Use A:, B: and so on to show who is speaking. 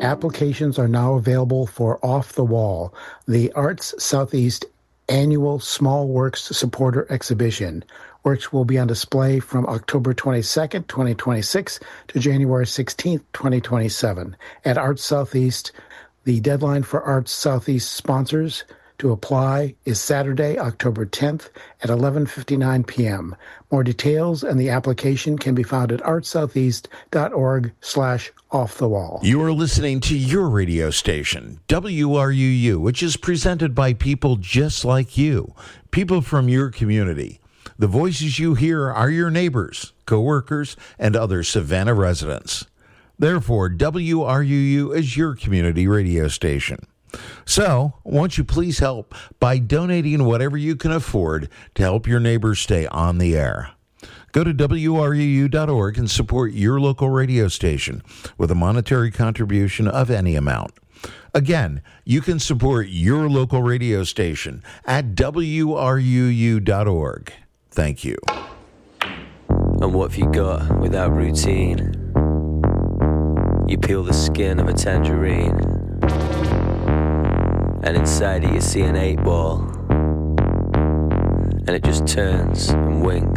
A: Applications are now available for Off the Wall, the Arts Southeast annual Small Works Supporter Exhibition. Works will be on display from October 22nd, 2026 to January 16th, 2027 at Arts Southeast. The deadline for Arts Southeast sponsors to apply is Saturday, October 10th at 11:59 p.m. More details and the application can be found at artssoutheast.org/offthewall.
B: You are listening to your radio station, WRUU, which is presented by people just like you, people from your community. The voices you hear are your neighbors, coworkers, and other Savannah residents. Therefore, WRUU is your community radio station. So, won't you please help by donating whatever you can afford to help your neighbors stay on the air? Go to WRUU.org and support your local radio station with a monetary contribution of any amount. Again, you can support your local radio station at WRUU.org. Thank you.
C: And what have you got without routine? You peel the skin of a tangerine, and inside it you see an 8-ball, and it just turns and winks